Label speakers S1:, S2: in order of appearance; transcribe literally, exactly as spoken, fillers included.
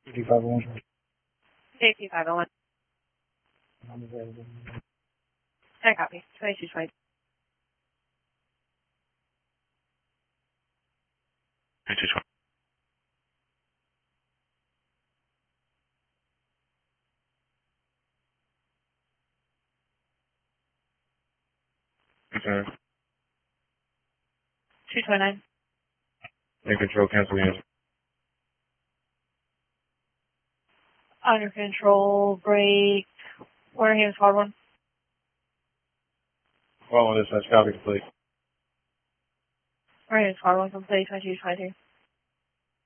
S1: fifty-five oh one.
S2: fifty-five oh one. I copy. twenty-two twenty.
S3: twenty-two twenty. Okay.
S2: two twenty-nine.
S3: In control, cancel unit.
S2: Under control, break. Wareham squad one.
S3: Following this, that's copy complete.
S2: Wareham squad one complete, twenty-two twenty-two.